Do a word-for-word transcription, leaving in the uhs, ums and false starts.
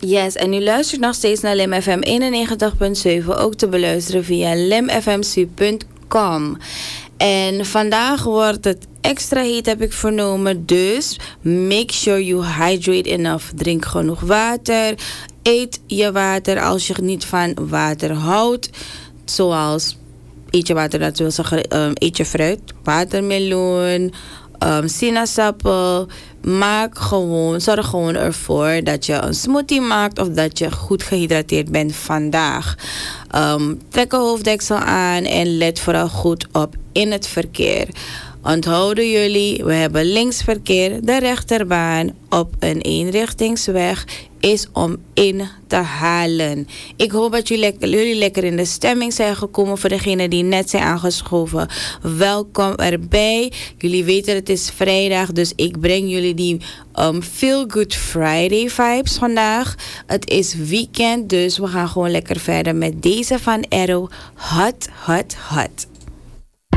Yes, en u luistert nog steeds naar Lim F M eenennegentig punt zeven, ook te beluisteren via limfmc punt com. En vandaag wordt het extra heet, heb ik vernomen. Dus make sure you hydrate enough. Drink genoeg water. Eet je water als je niet van water houdt. Zoals eet je water, dat wil zeggen, um, eet je fruit, watermeloen, um, sinaasappel. Maak gewoon, zorg gewoon ervoor dat je een smoothie maakt of dat je goed gehydrateerd bent vandaag. Um, trek een hoofddeksel aan en let vooral goed op in het verkeer. Onthouden jullie, we hebben linksverkeer, de rechterbaan op een eenrichtingsweg is om in te halen. Ik hoop dat jullie lekker, jullie lekker in de stemming zijn gekomen. Voor degenen die net zijn aangeschoven, welkom erbij. Jullie weten het is vrijdag, dus ik breng jullie die um, Feel Good Friday vibes vandaag. Het is weekend, dus we gaan gewoon lekker verder met deze van Arrow. Hot, hot, hot.